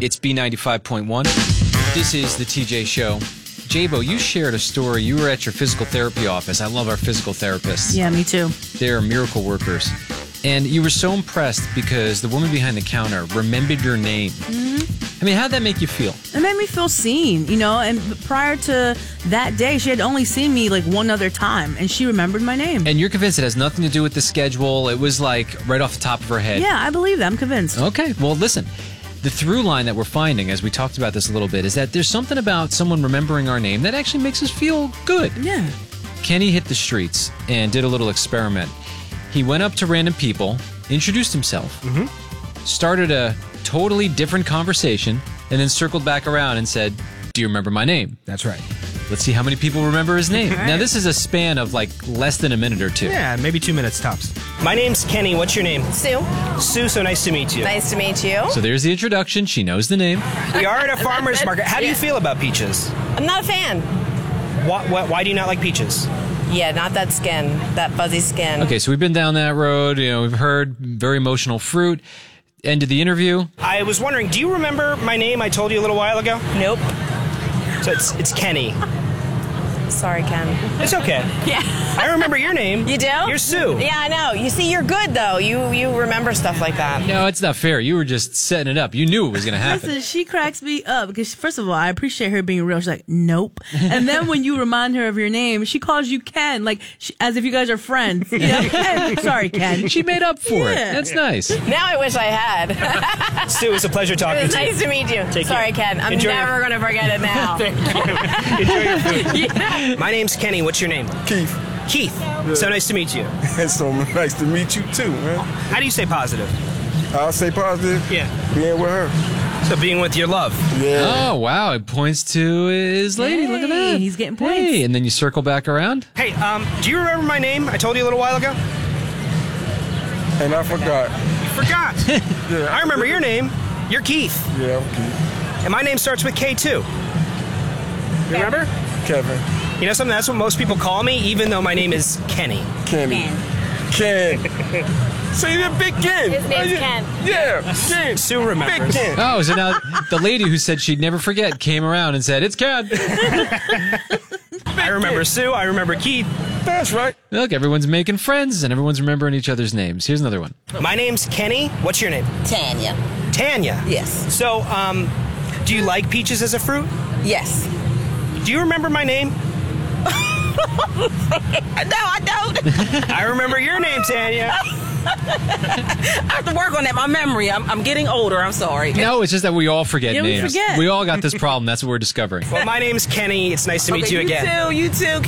It's B95.1. This is the TJ Show. Jabo, you shared a story. You were at your physical therapy office. I love our physical therapists. Yeah, me too. They're miracle workers. And you were so impressed because the woman behind the counter remembered your name. Mm-hmm. I mean, how'd that make you feel? It made me feel seen, you know, and prior to that day, she had only seen me like one other time, and she remembered my name. And you're convinced it has nothing to do with the schedule. It was like right off the top of her head. Yeah, I believe that. I'm convinced. Okay, well, listen. The through line that we're finding, as we talked about this a little bit, is that there's something about someone remembering our name that actually makes us feel good. Yeah. Kenny hit the streets and did a little experiment. He went up to random people, introduced himself, started a totally different conversation, and then circled back around and said, "Do you remember my name?" That's right. Let's see how many people remember his name. Right. Now, this is a span of like less than a minute or two. Yeah, maybe 2 minutes tops. My name's Kenny. What's your name? Sue. Sue, so nice to meet you. Nice to meet you. So there's the introduction. She knows the name. We are at a farmer's market. How do you feel about peaches? I'm not a fan. Why do you not like peaches? Yeah, not that skin, that fuzzy skin. Okay, so we've been down that road. You know, we've heard very emotional fruit. End of the interview. I was wondering, do you remember my name I told you a little while ago? Nope. So it's Kenny. Sorry, Ken. It's okay. Yeah. I remember your name. You do? You're Sue. Yeah, I know. You see, you're good, though. You remember stuff like that. No, it's not fair. You were just setting it up. You knew it was going to happen. Listen, she cracks me up because, first of all, I appreciate her being real. She's like, nope. And then when you remind her of your name, she calls you Ken, like as if you guys are friends. You know? Sorry, Ken. She made up for it. Yeah. That's nice. Now I wish I had. Sue, it was a pleasure talking It was to you. nice to meet you. Take Sorry, care. Ken. I'm Enjoy never going to forget it now. Enjoy your food. Yeah. My name's Kenny. What's your name? Keith. Keith. So nice to meet you. It's so nice to meet you too, man. How do you say positive? I'll say positive. Yeah. Being with her. So being with your love. Yeah. Oh, wow. It points to his lady. Look at Hey, that. he's getting points. Hey, and then you circle back around. Hey, do you remember my name I told you a little while ago? And I forgot. You forgot. Yeah. I remember your name. You're Keith. Yeah, okay. And my name starts with K too. You remember? Kevin. You know something? That's what most people call me, even though my name is Kenny. Kenny. Ken. Say that Big Ken. His name's Ken. Yeah, Ken. Sue Big remembers. Ken. Oh, so now the lady who said she'd never forget came around and said, "It's Ken." I remember Sue. I remember Keith. That's right. Look, everyone's making friends and everyone's remembering each other's names. Here's another one. My name's Kenny. What's your name? Tanya. Tanya. Yes. So, do you like peaches as a fruit? Yes. Do you remember my name? No, I don't. I remember your name, Tanya. I have to work on that. My memory. I'm getting older. I'm sorry. No, it's just that we all forget Yeah, we names. forget. We all got this problem. That's what we're discovering. Well, my name's Kenny. It's nice to meet you again. You too.